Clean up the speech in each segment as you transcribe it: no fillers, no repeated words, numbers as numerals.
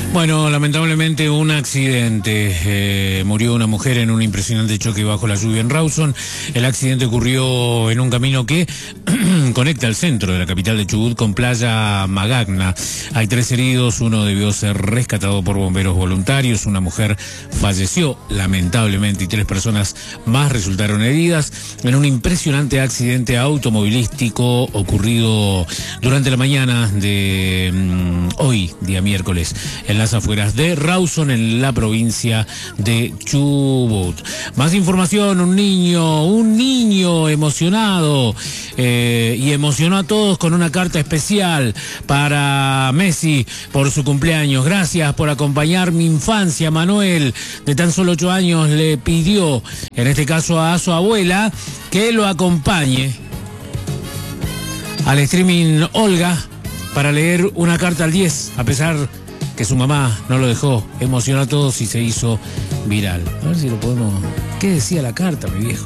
Bueno, lamentablemente un accidente. Murió una mujer en un impresionante choque bajo la lluvia en Rawson. El accidente ocurrió en un camino que conecta el centro de la capital de Chubut con Playa Magagna. Hay 3 heridos, uno debió ser rescatado por bomberos voluntarios, una mujer falleció lamentablemente y 3 personas más resultaron heridas en un impresionante accidente automovilístico ocurrido durante la mañana de hoy, día miércoles, en las afueras de Rawson, en la provincia de Chubut. Más información, un niño emocionado y emocionó a todos con una carta especial para Messi por su cumpleaños. Gracias por acompañar mi infancia. Manuel, de tan solo 8 años, le pidió, en este caso a su abuela, que lo acompañe al streaming Olga para leer una carta al 10, a pesar que su mamá no lo dejó. Emocionó a todos y se hizo viral. A ver si lo podemos... ¿Qué decía la carta, mi viejo?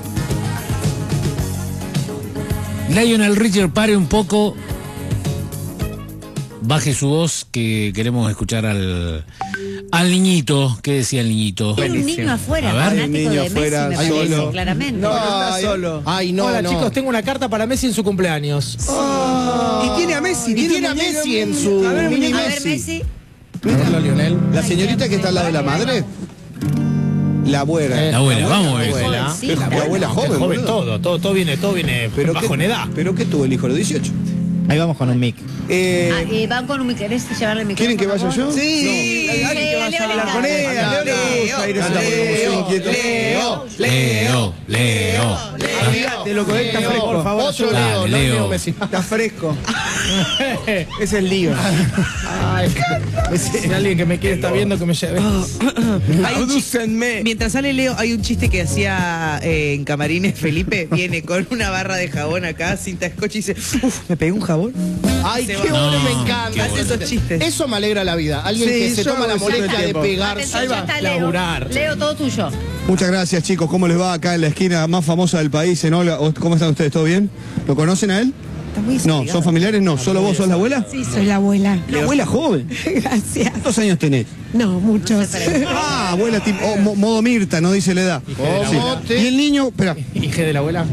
Lionel Richard, pare un poco. Baje su voz, que queremos escuchar al niñito. ¿Qué decía el niñito? Hay un niño afuera, fanático de Messi, me parece, claramente. No, está solo. Ay, no, Hola, no. chicos, tengo una carta para Messi en su cumpleaños. Y tiene a Messi. Y tiene a Messi en su... A ver, A ver, Messi. Hola, Lionel. La señorita que está al lado de la madre. La abuela. La abuela, vamos a ver. Abuela. Sí, La abuela joven. Joven, boludo. todo viene bajo en edad. ¿Pero qué tuvo el hijo? ¿Los 18? Ahí vamos con un mic. Van con un... ¿Querés llevarle el micrófono? ¿Quieren que vaya yo? Sí. No. Alguien que vaya a Leo, hablar con Leo, ella. Leo, Leo. Olvídate, loco, está fresco. Por favor, Otro Dale, Leo, Leo. Leo Messi. Está fresco. Es el lío. Si alguien que me quiere estar viendo, que me lleve. Abdúcenme. Mientras sale Leo, hay un chiste que hacía en Camarines Felipe. Viene con una barra de jabón acá, cinta scotch y dice: "Uf, ¿me pegué un jabón?" Ay, Se qué va. bueno, No, me qué encanta. Hace esos chistes. Eso me alegra la vida. Alguien Sí, que se yo toma la hago eso todo el molestia de tiempo. pegarse. Atención, ya está Leo. laburar. Leo, todo tuyo. Muchas gracias, chicos. ¿Cómo les va acá en la esquina más famosa del país, en Olga? ¿Cómo están ustedes? ¿Todo bien? ¿Lo conocen a él? Está muy No, desligado. ¿son familiares? No. ¿Solo vos sos la abuela? Sí, soy la abuela. La abuela joven. Gracias. ¿Cuántos años tenés? No, muchos. Ah, abuela tipo modo Mirta, no dice la edad. ¿Cómo te- Y el niño, espera. Hija de la abuela.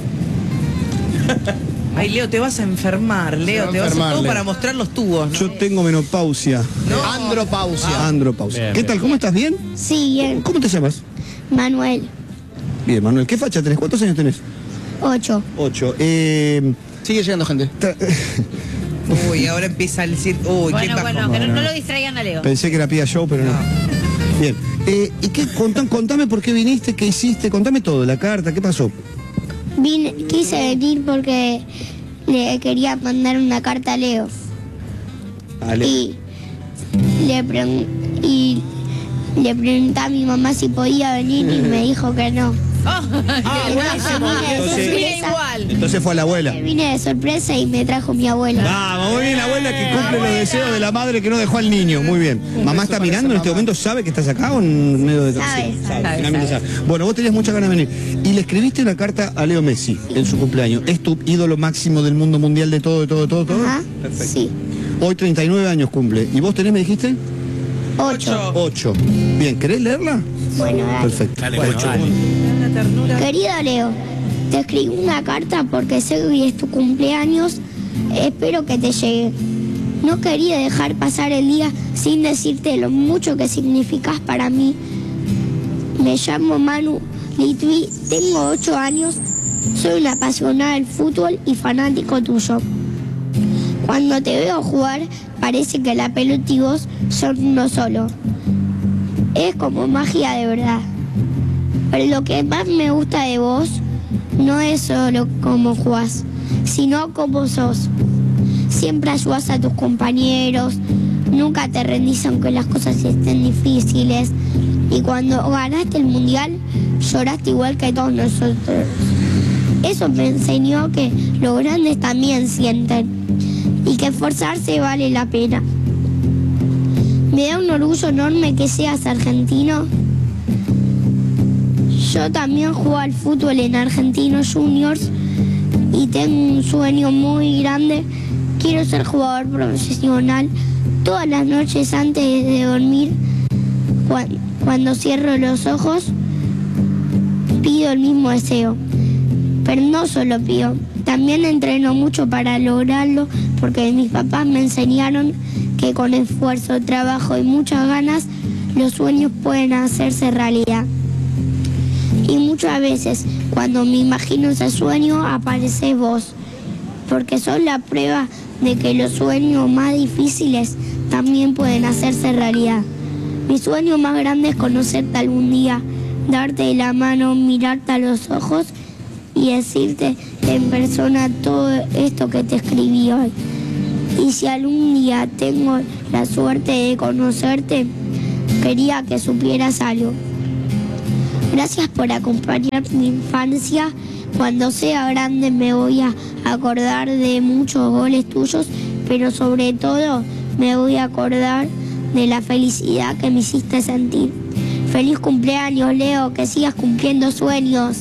Ay, Leo, te vas a enfermar, Leo. va a Te vas a enfermar, todo Leo. para mostrar los tubos, ¿no? Yo tengo menopausia. Andropausia. Andropausia. Bien, ¿Qué bien. tal? ¿Cómo estás? ¿Bien? Sí, bien. ¿Cómo te llamas? Manuel, Bien, Manuel. ¿Qué facha tenés? ¿Cuántos años tenés? 8. 8. Sigue llegando gente. Uy, ahora empieza a decir: uy, qué Bueno, bajón. que no lo distraigan a Leo. Pensé que era Pia Show, pero no. Bien. ¿Y qué? Contame por qué viniste, qué hiciste, contame todo, la carta, ¿qué pasó? Quise venir porque le quería mandar una carta a Leo. Ale. Y le pregunté a mi mamá si podía venir y me dijo que no. Mira igual. Entonces fue a la abuela. Vine de sorpresa y me trajo mi abuela. Vamos, muy bien, la abuela que cumple los deseos de la madre que no dejó al niño. Muy bien. ¿Mamá está mirando en este momento? ¿Sabe que estás acá o en medio de Sabe, sabe, finalmente sabe. Bueno, vos tenías muchas ganas de venir. Y le escribiste una carta a Leo Messi en su cumpleaños. ¿Es tu ídolo máximo del mundo mundial de todo? Ajá. Perfecto. Sí. Hoy 39 años cumple. ¿Y vos tenés, me dijiste? 8. 8. Bien, ¿querés leerla? Bueno, dale. Perfecto. Dale, Bueno, Cocho. dale. Una ternura. Querido Leo, te escribí una carta porque sé que hoy es tu cumpleaños. Espero que te llegue. No quería dejar pasar el día sin decirte lo mucho que significas para mí. Me llamo Manu Litvi, tengo 8 años, soy una apasionada del fútbol y fanático tuyo. Cuando te veo jugar, parece que la pelota y vos son uno solo. Es como magia de verdad. Pero lo que más me gusta de vos no es solo cómo jugás, sino cómo sos. Siempre ayudas a tus compañeros, nunca te rendís aunque las cosas estén difíciles. Y cuando ganaste el mundial, lloraste igual que todos nosotros. Eso me enseñó que los grandes también sienten y que esforzarse vale la pena. Me da un orgullo enorme que seas argentino. Yo también juego al fútbol en Argentinos Juniors y tengo un sueño muy grande. Quiero ser jugador profesional Todas las noches antes de dormir, cuando cierro los ojos, pido el mismo deseo. Pero no solo pido, también entreno mucho para lograrlo, porque mis papás me enseñaron que con esfuerzo, trabajo y muchas ganas, los sueños pueden hacerse realidad. Y muchas veces, cuando me imagino ese sueño, aparece vos, porque sos la prueba de que los sueños más difíciles también pueden hacerse realidad. Mi sueño más grande es conocerte algún día, darte la mano, mirarte a los ojos y decirte en persona todo esto que te escribí hoy. Y si algún día tengo la suerte de conocerte, quería que supieras algo. Gracias por acompañar mi infancia. Cuando sea grande me voy a acordar de muchos goles tuyos, pero sobre todo me voy a acordar de la felicidad que me hiciste sentir. Feliz cumpleaños, Leo, que sigas cumpliendo sueños.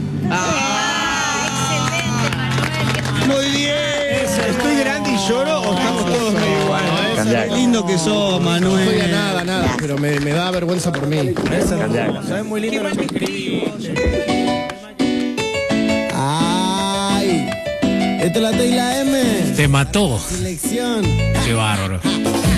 Muy bien. ¿Estoy grande y lloro o estamos todos medio igual? Qué lindo que sos, Manuel. No estoy a nada, pero me da vergüenza por mí. ¿Sabes? Muy lindo lo que escribí. Ay, esto es la T y la M. Te mató. Selección. Qué bárbaro.